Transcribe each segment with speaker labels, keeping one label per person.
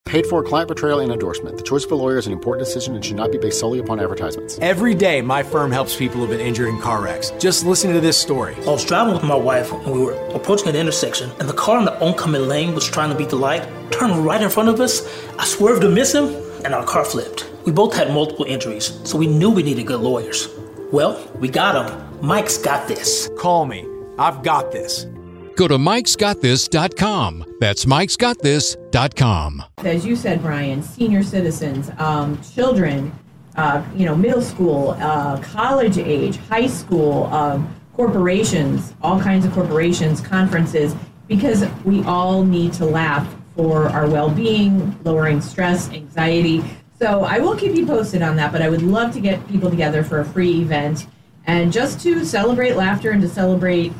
Speaker 1: Paid for client portrayal and endorsement. The choice of a lawyer is an important decision and should not be based solely upon advertisements.
Speaker 2: Every day, my firm helps people who've been injured in car wrecks. Just listen to this story.
Speaker 3: I was driving with my wife and we were approaching an intersection, and the car in the oncoming lane was trying to beat the light, turned right in front of us. I swerved to miss him, and our car flipped. We both had multiple injuries, so we knew we needed good lawyers. Well, we got him. Mike's got this.
Speaker 2: Call me. I've got this.
Speaker 4: Go to mikesgotthis.com. That's mikesgotthis.com.
Speaker 5: As you said, Brian, senior citizens, children, middle school, college age, high school, corporations, all kinds of corporations, conferences, because we all need to laugh for our well-being, lowering stress, anxiety. So I will keep you posted on that, but I would love to get people together for a free event and just to celebrate laughter and to celebrate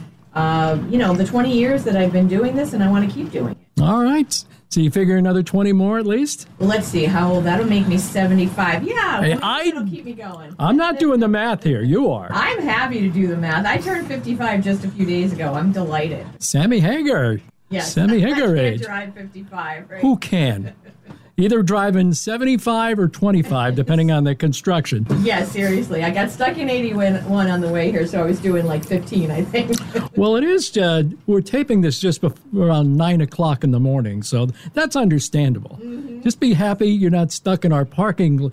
Speaker 5: the 20 years that I've been doing this, and I want to keep doing it.
Speaker 6: All right. So you figure another 20 more at least?
Speaker 5: Well, let's see. How old? That'll make me 75. Yeah,
Speaker 6: hey,
Speaker 5: it'll keep me going.
Speaker 6: I'm not doing the math here. You are.
Speaker 5: I'm happy to do the math. I turned 55 just a few days ago. I'm delighted.
Speaker 6: Sammy Hagar.
Speaker 5: Yes.
Speaker 6: Sammy Hagar
Speaker 5: I
Speaker 6: age.
Speaker 5: can't drive 55, right?
Speaker 6: Who can? Either driving 75 or 25, depending on the construction.
Speaker 5: Yeah, seriously. I got stuck in 81 on the way here, so I was doing like 15, I think.
Speaker 6: Well, it is, we're taping this just around 9 o'clock in the morning, so that's understandable. Mm-hmm. Just be happy you're not stuck in our parking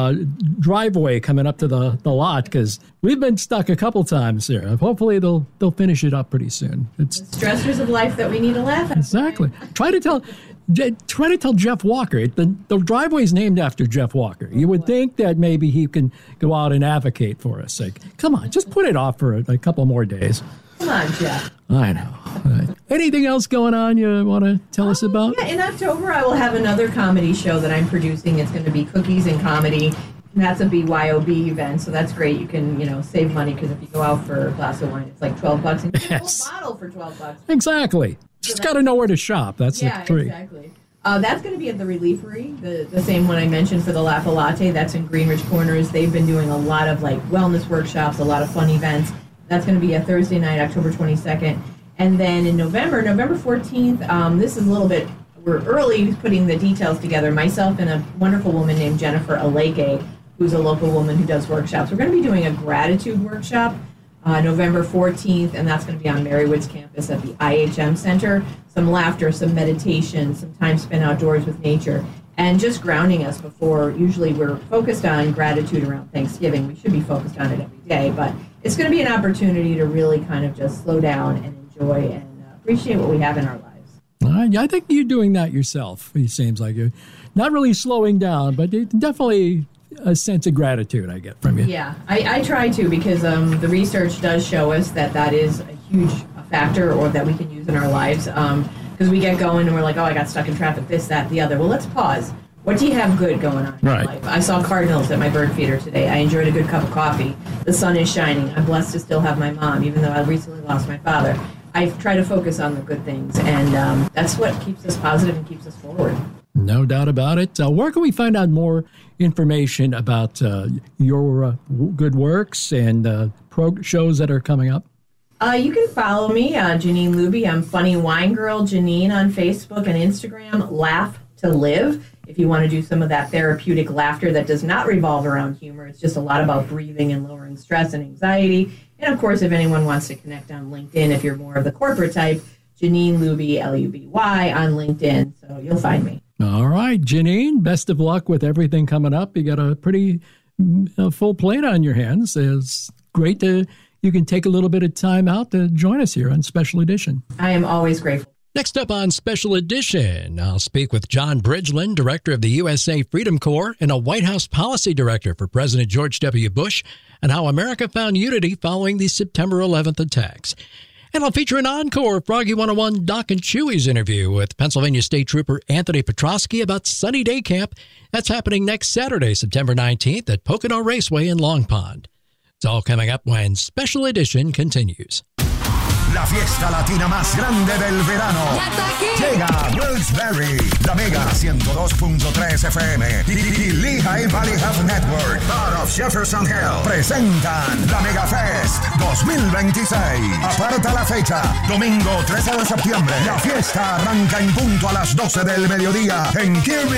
Speaker 6: driveway coming up to the lot, because we've been stuck a couple times here. Hopefully they'll finish it up pretty soon. It's
Speaker 5: the stressors of life that we need to laugh at.
Speaker 6: Exactly. Try to tell Jeff Walker. The driveway's named after Jeff Walker. You would think that maybe he can go out and advocate for us. Like, come on, just put it off for a couple more days.
Speaker 5: Come on, Jeff.
Speaker 6: I know. Anything else going on you want to tell us about?
Speaker 5: Yeah, in October I will have another comedy show that I'm producing. It's going to be Cookies and Comedy. And that's a BYOB event, so that's great. You can, save money, because if you go out for a glass of wine, it's like $12, and you get a whole bottle for $12.
Speaker 6: Exactly. Just got to know where to shop. That's the trick.
Speaker 5: Exactly. That's going to be at the Reliefery, the same one I mentioned for the Laugh a Latte. That's in Greenridge Corners. They've been doing a lot of wellness workshops, a lot of fun events. That's going to be a Thursday night, October 22nd. And then in November 14th, this is a little bit, we're early putting the details together. Myself and a wonderful woman named Jennifer Aleke, who's a local woman who does workshops. We're going to be doing a gratitude workshop November 14th, and that's going to be on Marywood's campus at the IHM Center. Some laughter, some meditation, some time spent outdoors with nature, and just grounding us before. Usually we're focused on gratitude around Thanksgiving. We should be focused on it every day, but it's going to be an opportunity to really kind of just slow down and enjoy and appreciate what we have in our lives.
Speaker 6: I think you're doing that yourself. It seems like you're not really slowing down, but definitely a sense of gratitude I get from you.
Speaker 5: Yeah, I try to, because the research does show us that is a huge factor, or that we can use in our lives, because we get going and we're like, oh, I got stuck in traffic, this, that, the other. Well, let's pause. What do you have good going on in your life? I saw cardinals at my bird feeder today. I enjoyed a good cup of coffee. The sun is shining. I'm blessed to still have my mom, even though I recently lost my father. I try to focus on the good things, and that's what keeps us positive and keeps us forward.
Speaker 6: No doubt about it. Where can we find out more information about your good works and shows that are coming up?
Speaker 5: You can follow me, Janine Luby. I'm Funny Wine Girl Janine on Facebook and Instagram. Laugh to Live. If you want to do some of that therapeutic laughter that does not revolve around humor, it's just a lot about breathing and lowering stress and anxiety. And of course, if anyone wants to connect on LinkedIn, if you're more of the corporate type, Janine Luby, Luby on LinkedIn. So you'll find me.
Speaker 6: All right, Janine, best of luck with everything coming up. You got a pretty full plate on your hands. It's great you can take a little bit of time out to join us here on Special Edition.
Speaker 5: I am always grateful.
Speaker 4: Next up on Special Edition, I'll speak with John Bridgeland, director of the USA Freedom Corps and a White House policy director for President George W. Bush, and how America found unity following the September 11th attacks. And I'll feature an encore of Froggy 101 Doc and Chewy's interview with Pennsylvania State Trooper Anthony Petrosky about Sunny Day Camp. That's happening next Saturday, September 19th at Pocono Raceway in Long Pond. It's all coming up when Special Edition continues.
Speaker 7: La fiesta latina más grande del verano. Llega a Wilkes-Barre, la Mega 102.3 FM y Lehigh Valley Health Network out of Jefferson Hill presentan la Mega Fest 2026. Aparta la fecha, domingo 13 de septiembre. La fiesta arranca en punto a las 12 del mediodía en Kirby